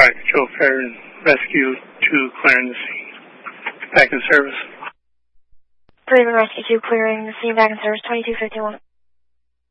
Fire Control Fire and Rescue 2 clearing the scene. Back in service. Raven Rescue 2 clearing the scene, back in service, 2251.